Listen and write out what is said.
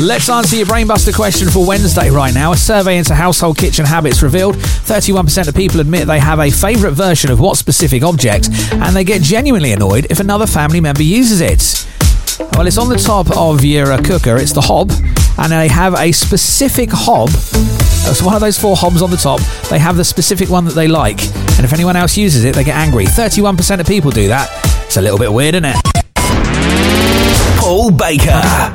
Let's answer your Brainbuster question for Wednesday right now. A survey into household kitchen habits revealed 31% of people admit they have a favourite version of what specific object, and they get genuinely annoyed if another family member uses it. Well, it's on the top of your cooker. It's the hob, and they have a specific hob. It's one of those 4 hobs on the top. They have the specific one that they like, and if anyone else uses it, they get angry. 31% of people do that. It's a little bit weird, isn't it? Paul Baker.